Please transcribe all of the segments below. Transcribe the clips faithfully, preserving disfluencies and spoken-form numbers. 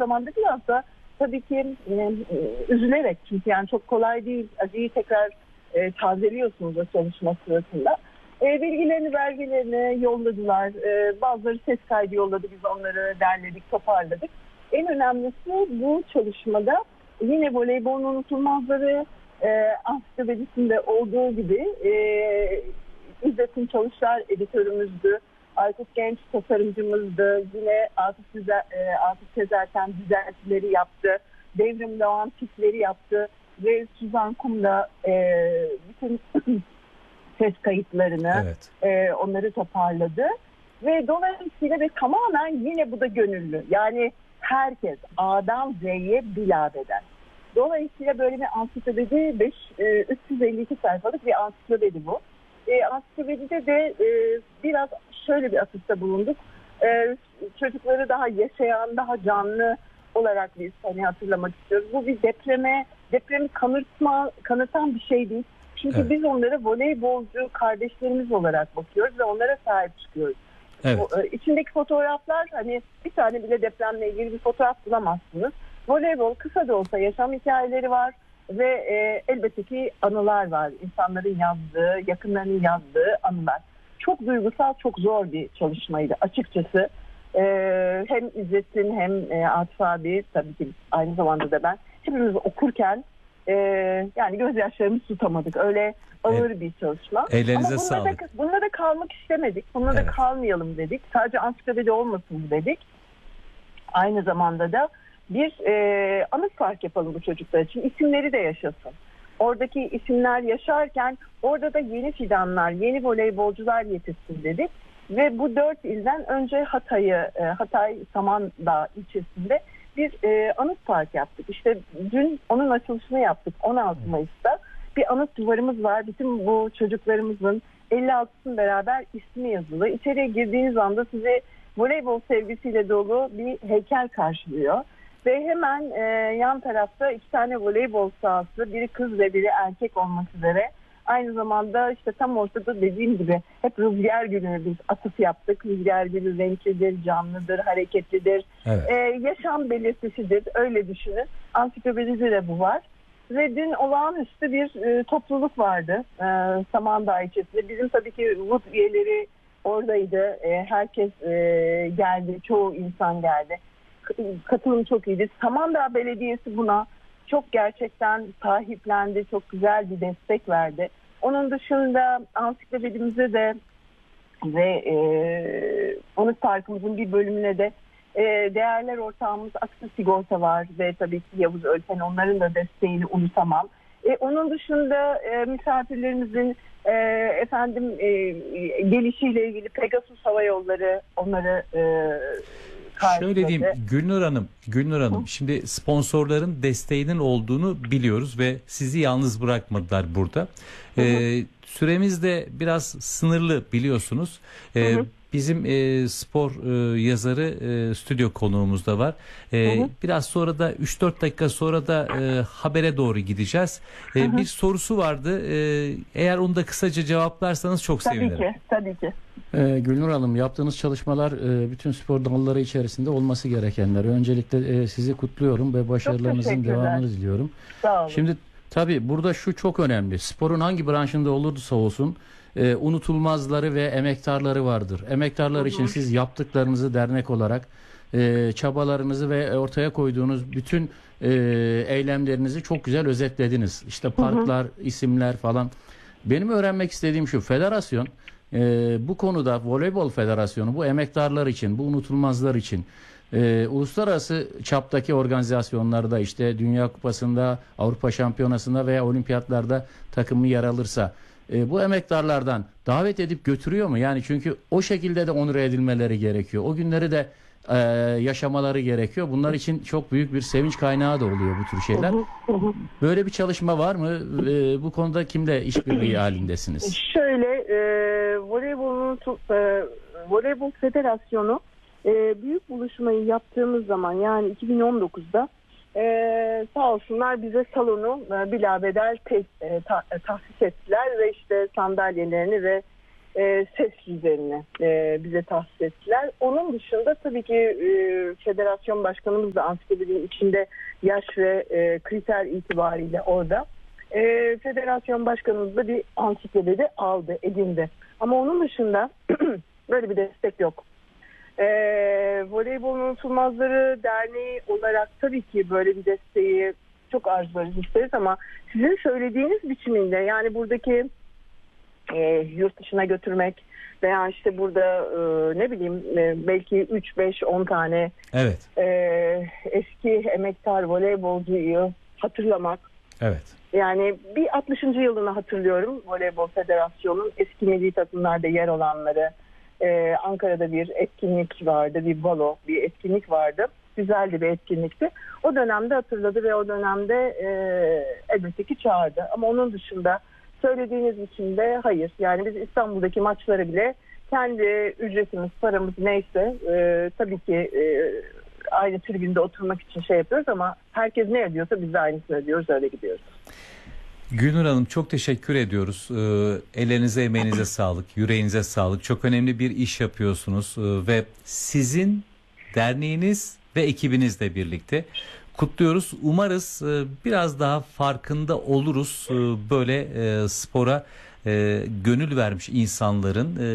zamanda biraz da tabii ki e, üzülerek, çünkü yani çok kolay değil, acıyı tekrar e, tazeliyorsunuz o çalışma sırasında. E, bilgilerini, belgelerini yolladılar. E, bazıları ses kaydı yolladı. Biz onları derledik, toparladık. En önemlisi bu çalışmada yine voleybolun unutulmazları e, ansiklopedisinde olduğu gibi e, İzzettin Çalışlar editörümüzdü. Aykut Genç tasarımcımızdı. Yine Atıf, Güzel, e, Atıf Sezerten düzeltileri yaptı. Devrim Doğan tipleri yaptı. Ve Suzan Kum'da e, bütün ses kayıtlarını, evet. e, onları toparladı. Ve dolayısıyla ve tamamen yine bu da gönüllü. Yani herkes A'dan Z'ye bilabeden. Dolayısıyla böyle bir ansiklopedi beş, e, üç yüz elli iki sayfalık bir ansiklopedi bu. E, ansiklopedide de e, biraz şöyle bir atıfta bulunduk. E, çocukları daha yaşayan, daha canlı olarak biz hani hatırlamak istiyoruz. Bu bir depreme, depremi kanıtma, kanıtan bir şey değil. Çünkü evet. biz onlara voleybolcu kardeşlerimiz olarak bakıyoruz ve onlara sahip çıkıyoruz. Evet. O, e, içindeki fotoğraflar, hani bir tane bile depremle ilgili bir fotoğraf bulamazsınız. Voleybol kısa da olsa yaşam hikayeleri var ve e, elbette ki anılar var. İnsanların yazdığı, yakınlarının yazdığı anılar. Çok duygusal, çok zor bir çalışmaydı açıkçası. E, hem İzzettin hem e, Atıf abi, tabii ki aynı zamanda da ben, hepimiz okurken e, yani gözyaşlarımızı tutamadık. Öyle ağır evet. bir çalışma. Ellerinize Ama sağlık. da, bununla da kalmak istemedik. Bununla evet. da kalmayalım dedik. Sadece ansiklopedi olmasın dedik. Aynı zamanda da bir e, anı park yapalım bu çocuklar için. İsimleri de yaşasın. Oradaki isimler yaşarken orada da yeni fidanlar, yeni voleybolcular yetişsin dedik. Ve bu dört ilden önce Hatay'ı, e, Hatay Samandağ ilçesinde bir e, anıt park yaptık. İşte dün onun açılışını yaptık on altı Mayıs'ta. Bir anıt duvarımız var. Bütün bu çocuklarımızın elli altısının beraber ismi yazılı. İçeriye girdiğiniz anda sizi voleybol sevgisiyle dolu bir heykel karşılıyor. Ve hemen e, yan tarafta iki tane voleybol sahası, biri kız ve biri erkek olmak üzere. Aynı zamanda işte tam ortada dediğim gibi hep rüzgar gülünü biz atıf yaptık. Rüzgar gülü renklidir, canlıdır, hareketlidir. Evet. E, yaşam belirtisidir, öyle düşünün. Ansiklopedide de bu var. Ve dün olağanüstü bir e, topluluk vardı e, Samandağ ilçesinde. Bizim tabii ki V U D üyeleri oradaydı. E, herkes e, geldi, çoğu insan geldi. Katılım çok iyiydi. Samandağ Belediyesi buna çok gerçekten sahiplendi. Çok güzel bir destek verdi. Onun dışında ansiklopedimize de ve e, Anıt Parkımızın bir bölümüne de e, değerler ortağımız Aksu Sigorta var ve tabii ki Yavuz Ölten, onların da desteğini unutamam. E, onun dışında e, misafirlerimizin e, efendim e, gelişiyle ilgili Pegasus Hava Yolları onları e, Şöyle diyeyim Gülnur Hanım, Gülnur Hanım, şimdi sponsorların desteğinin olduğunu biliyoruz ve sizi yalnız bırakmadılar burada. Ee, süremiz de biraz sınırlı biliyorsunuz. Ee, bizim e, spor e, yazarı e, stüdyo konuğumuz da var. E, hı hı. Biraz sonra da üç dört dakika sonra da e, habere doğru gideceğiz. E, hı hı. Bir sorusu vardı. E, eğer onu da kısaca cevaplarsanız çok tabii sevinirim. Tabii ki, tabii ki. Ee, Gülnur Hanım, yaptığınız çalışmalar e, bütün spor dalları içerisinde olması gerekenler. Öncelikle e, sizi kutluyorum ve başarılarınızın devamını diliyorum. Sağ olun. Şimdi tabii burada şu çok önemli. Sporun hangi branşında olursa olsun e, unutulmazları ve emektarları vardır. Emektarlar hı hı. için siz yaptıklarınızı dernek olarak e, çabalarınızı ve ortaya koyduğunuz bütün e, eylemlerinizi çok güzel özetlediniz. İşte parklar, hı hı. isimler falan. Benim öğrenmek istediğim şu: federasyon Ee, bu konuda, Voleybol Federasyonu bu emektarlar için, bu unutulmazlar için e, uluslararası çaptaki organizasyonlarda, işte Dünya Kupası'nda, Avrupa Şampiyonası'nda veya olimpiyatlarda takımı yer alırsa e, bu emektarlardan davet edip götürüyor mu? Yani çünkü o şekilde de onur edilmeleri gerekiyor. O günleri de e, yaşamaları gerekiyor. Bunlar için çok büyük bir sevinç kaynağı da oluyor bu tür şeyler. Böyle bir çalışma var mı? E, bu konuda kimle işbirliği halindesiniz? Şöyle, e, voleybolun e, Voleybol Federasyonu e, büyük buluşmayı yaptığımız zaman, yani iki bin on dokuzda e, sağ olsunlar bize salonu e, bilabedel te, e, ta, e, tahsis ettiler ve işte sandalyelerini ve e, ses düzenini e, bize tahsis ettiler. Onun dışında tabii ki e, federasyon başkanımız da ansiklopedinin içinde yaş ve e, kriter itibariyle orada. E, federasyon başkanımız da bir ansiklopedi aldı, edindi. Ama onun dışında böyle bir destek yok. E, Voleybol Unutulmazları Derneği olarak tabii ki böyle bir desteği çok arzularız, isteriz ama sizin söylediğiniz biçiminde, yani buradaki e, yurt dışına götürmek veya işte burada e, ne bileyim e, belki üç beş on tane evet. e, eski emektar voleybolcuyu hatırlamak. Evet. Yani bir altmışıncı yılını hatırlıyorum Voleybol Federasyonu'nun eski milli takımlarda yer olanları. Ee, Ankara'da bir etkinlik vardı, bir balo, bir etkinlik vardı. Güzeldi bir etkinlikti. O dönemde hatırladı ve o dönemde e, elbette ki çağırdı. Ama onun dışında söylediğiniz için de hayır. Yani biz İstanbul'daki maçları bile kendi ücretimiz, paramız neyse e, tabii ki e, aynı tribünde oturmak için şey yapıyoruz ama herkes ne ödüyorsa biz de aynısını ödüyoruz, öyle gidiyoruz. Gülnur Hanım, çok teşekkür ediyoruz. Ee, ellerinize, emeğinize sağlık, yüreğinize sağlık. Çok önemli bir iş yapıyorsunuz ee, ve sizin derneğiniz ve ekibinizle birlikte kutluyoruz. Umarız e, biraz daha farkında oluruz e, böyle e, spora e, gönül vermiş insanların e,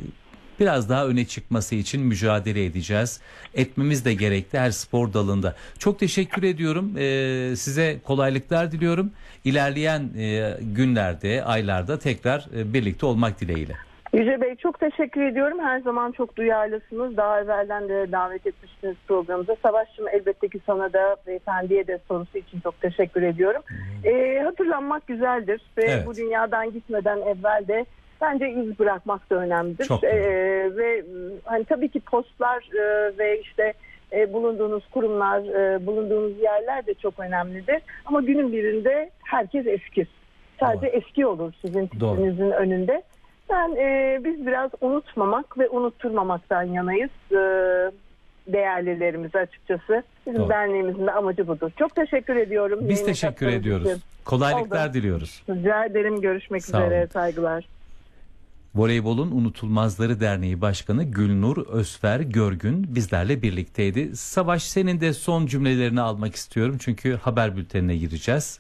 biraz daha öne çıkması için mücadele edeceğiz. Etmemiz de gerekli her spor dalında. Çok teşekkür ediyorum. Ee, size kolaylıklar diliyorum. İlerleyen e, günlerde, aylarda tekrar e, birlikte olmak dileğiyle. Yüce Bey, çok teşekkür ediyorum. Her zaman çok duyarlısınız. Daha evvelden de davet etmiştiniz programımıza. Savaş'cığım, elbette ki sana da beyefendiye de sorusu için çok teşekkür ediyorum. Hmm. Ee, hatırlanmak güzeldir. Ve evet, bu dünyadan gitmeden evvel de bence iz bırakmak da önemlidir. Ee, ve hani tabii ki postlar e, ve işte e, bulunduğunuz kurumlar, e, bulunduğunuz yerler de çok önemlidir. Ama günün birinde herkes eskir. Sadece Doğru. eski olur sizin tipinizin önünde. Ben e, biz biraz unutmamak ve unutturmamaktan yanayız. E, değerlilerimizi açıkçası. Bizim Doğru. derneğimizin de amacı budur. Çok teşekkür ediyorum. Biz Yayına teşekkür ediyoruz. Için. Kolaylıklar Oldu. diliyoruz. Rica ederim. Görüşmek Sağ üzere. Olun. Saygılar. Voleybolun Unutulmazları Derneği Başkanı Gülnur Özfer Görgün bizlerle birlikteydi. Savaş, senin de son cümlelerini almak istiyorum çünkü haber bültenine gireceğiz.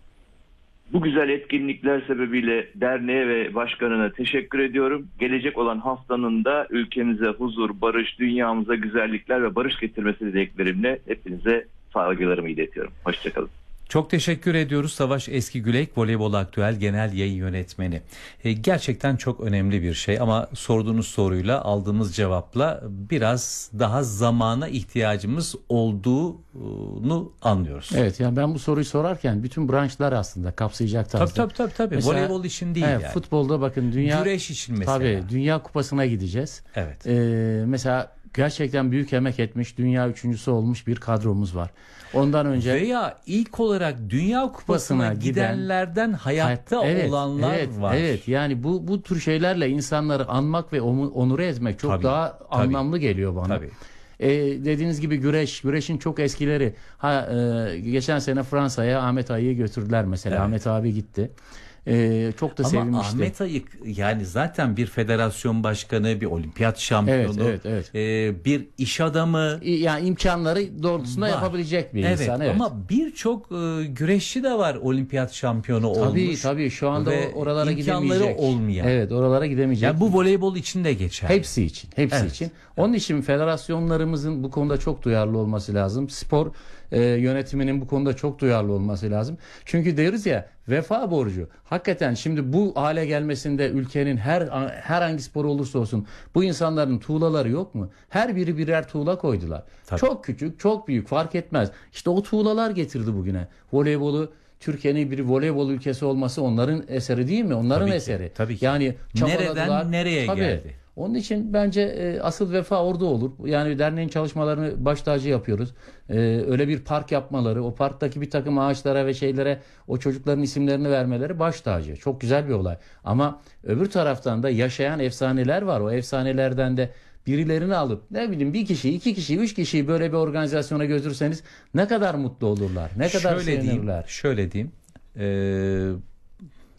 Bu güzel etkinlikler sebebiyle derneğe ve başkanına teşekkür ediyorum. Gelecek olan haftanın da ülkemize huzur, barış, dünyamıza güzellikler ve barış getirmesi dileklerimle hepinize saygılarımı iletiyorum. Hoşçakalın. Çok teşekkür ediyoruz. Savaş Eskigülek, Voleybol Aktüel Genel Yayın Yönetmeni. E, gerçekten çok önemli bir şey ama sorduğunuz soruyla aldığımız cevapla biraz daha zamana ihtiyacımız olduğunu anlıyoruz. Evet, yani ben bu soruyu sorarken bütün branşlar aslında kapsayacak tarzda. Tabii tabii tabii. tabii. Voleybol için değil evet, yani. Futbolda bakın dünya güreş için mesela. Tabii Dünya Kupası'na gideceğiz. Evet. Ee, mesela gerçekten büyük emek etmiş, dünya üçüncüsü olmuş bir kadromuz var. Ondan önce veya ilk olarak Dünya Kupası'na gidenlerden hayatta evet, olanlar evet, var. Evet, yani bu bu tür şeylerle insanları anmak ve onure etmek çok tabii, daha tabii, anlamlı geliyor bana. Tabii. Ee, dediğiniz gibi güreş, güreşin çok eskileri. Ha, e, geçen sene Fransa'ya Ahmet Ayı'yı götürdüler mesela. Evet. Ahmet abi gitti. Ee, çok da Ama sevinmişti. Ahmet Ayık yani zaten bir federasyon başkanı, bir olimpiyat şampiyonu, evet, evet, evet. E, bir iş adamı. Yani imkanları doğrultusunda var. Yapabilecek bir evet, insan. Evet. Ama birçok e, güreşçi de var olimpiyat şampiyonu tabii, olmuş. Tabii tabii şu anda ve oralara imkanları gidemeyecek. olmayan. Evet, oralara gidemeyecek. Yani bu voleybol için de geçer. Hepsi için. Hepsi evet. için. Onun için federasyonlarımızın bu konuda çok duyarlı olması lazım. Spor e, yönetiminin bu konuda çok duyarlı olması lazım. Çünkü deriz ya, vefa borcu. Hakikaten şimdi bu hale gelmesinde ülkenin her her hangi spor olursa olsun bu insanların tuğlaları yok mu? Her biri birer tuğla koydular. Tabii. Çok küçük, çok büyük fark etmez. İşte o tuğlalar getirdi bugüne. Voleybolu, Türkiye'nin bir voleybol ülkesi olması onların eseri değil mi? Onların tabii ki, eseri. Tabii ki. Yani çabaladılar. Nereden nereye tabii. geldi? Onun için bence e, asıl vefa orada olur. Yani derneğin çalışmalarını baş tacı yapıyoruz. E, öyle bir park yapmaları, o parktaki bir takım ağaçlara ve şeylere o çocukların isimlerini vermeleri baş tacı. Çok güzel bir olay. Ama öbür taraftan da yaşayan efsaneler var. O efsanelerden de birilerini alıp ne bileyim bir kişi, iki kişi, üç kişiyi böyle bir organizasyona götürseniz ne kadar mutlu olurlar. Ne kadar şöyle sevinirler. Diyeyim, şöyle diyeyim. Ee,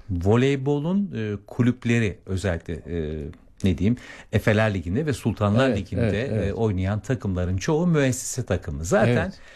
voleybolun e, kulüpleri özellikle e, ne diyeyim Efeler Ligi'nde ve Sultanlar Evet, Ligi'nde evet, evet. e, oynayan takımların çoğu müessese takımı. Zaten Evet.